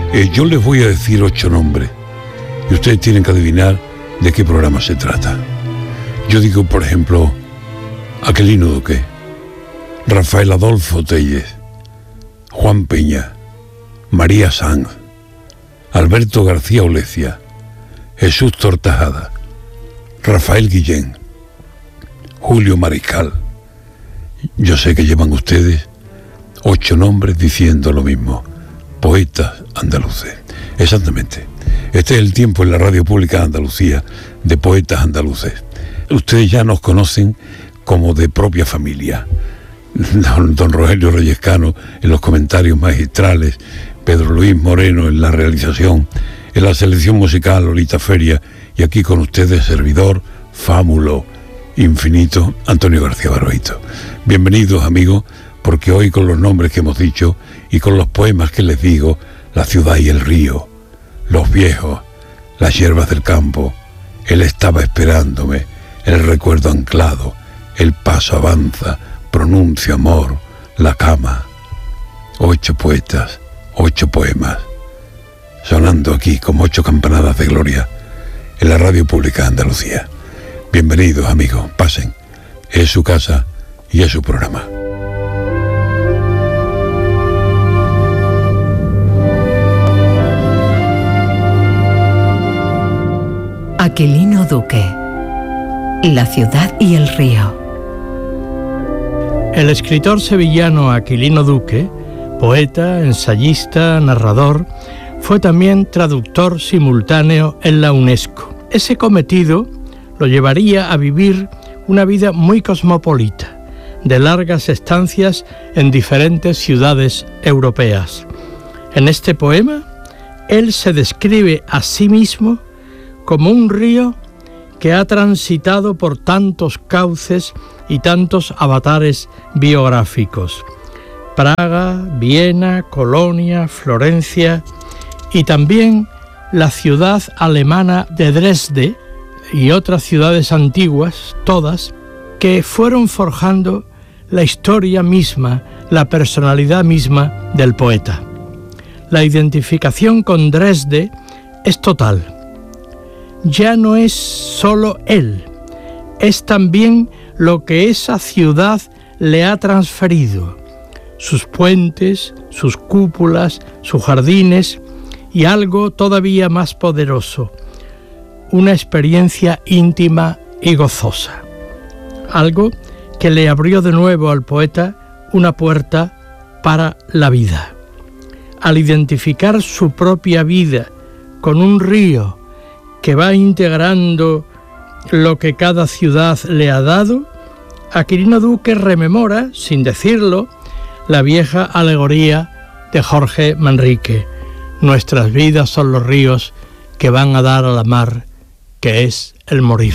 Yo les voy a decir 8 nombres y ustedes tienen que adivinar de qué programa se trata. Yo digo, por ejemplo, Aquilino Duque, Rafael Adolfo Tellez, Juan Peña, María Sanz, Alberto García Olecia, Jesús Tortajada, Rafael Guillén, Julio Mariscal. Yo sé que llevan ustedes 8 nombres diciendo lo mismo: poetas andaluces. Exactamente. Este es el tiempo en la radio pública de Andalucía de poetas andaluces. Ustedes ya nos conocen como de propia familia. Don Rogelio Reyescano en los comentarios magistrales, Pedro Luis Moreno en la realización, en la selección musical Lolita Feria, y aquí con ustedes servidor, fámulo, infinito, Antonio García Barbeito. Bienvenidos, amigos, porque hoy con los nombres que hemos dicho y con los poemas que les digo, la ciudad y el río, los viejos, las hierbas del campo, él estaba esperándome, el recuerdo anclado, el paso avanza, pronuncio amor, la cama. 8 poetas, 8 poemas, sonando aquí como 8 campanadas de gloria en la radio pública de Andalucía. Bienvenidos, amigos, pasen. Es su casa y es su programa. Aquilino Duque, la ciudad y el río. El escritor sevillano Aquilino Duque, poeta, ensayista, narrador, fue también traductor simultáneo en la UNESCO. Ese cometido lo llevaría a vivir una vida muy cosmopolita, de largas estancias en diferentes ciudades europeas. En este poema, él se describe a sí mismo como un río que ha transitado por tantos cauces y tantos avatares biográficos: Praga, Viena, Colonia, Florencia y también la ciudad alemana de Dresde y otras ciudades antiguas, todas, que fueron forjando la historia misma, la personalidad misma del poeta. La identificación con Dresde es total. Ya no es solo él, es también lo que esa ciudad le ha transferido: sus puentes, sus cúpulas, sus jardines y algo todavía más poderoso, una experiencia íntima y gozosa. Algo que le abrió de nuevo al poeta una puerta para la vida. Al identificar su propia vida con un río que va integrando lo que cada ciudad le ha dado, Aquilino Duque rememora, sin decirlo, la vieja alegoría de Jorge Manrique: nuestras vidas son los ríos que van a dar a la mar, que es el morir.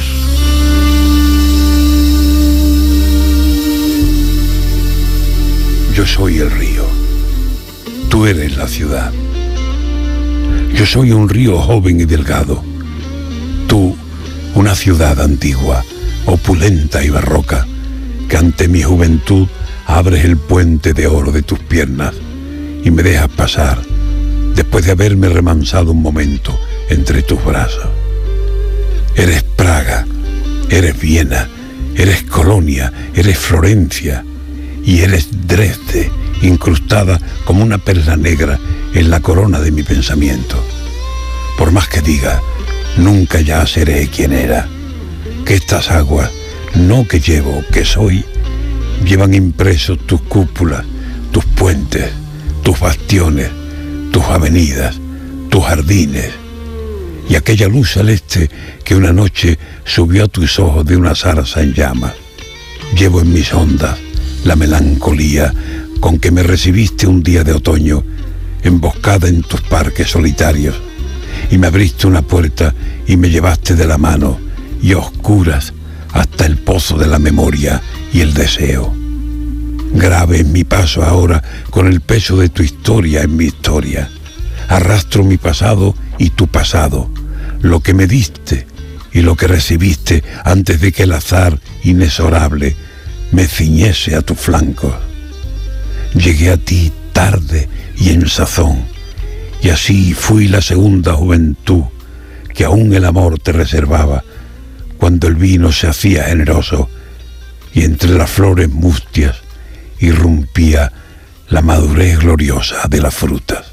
Yo soy el río, tú eres la ciudad. Yo soy un río joven y delgado, tú una ciudad antigua, opulenta y barroca, que ante mi juventud abres el puente de oro de tus piernas y me dejas pasar después de haberme remansado un momento entre tus brazos. Eres Praga, eres Viena, eres Colonia, eres Florencia y eres Dresde, incrustada como una perla negra en la corona de mi pensamiento. Por más que diga, nunca ya seré quien era, que estas aguas, no que llevo, que soy, llevan impresos tus cúpulas, tus puentes, tus bastiones, tus avenidas, tus jardines, y aquella luz celeste que una noche subió a tus ojos de una zarza en llamas. Llevo en mis ondas la melancolía con que me recibiste un día de otoño, emboscada en tus parques solitarios, y me abriste una puerta y me llevaste de la mano, y a oscuras hasta el pozo de la memoria y el deseo. Grave en mi paso ahora con el peso de tu historia en mi historia. Arrastro mi pasado y tu pasado, lo que me diste y lo que recibiste antes de que el azar inexorable me ciñese a tu flanco. Llegué a ti tarde y en sazón, Y así fui la segunda juventud que aún el amor te reservaba, cuando el vino se hacía generoso y entre las flores mustias irrumpía la madurez gloriosa de las frutas.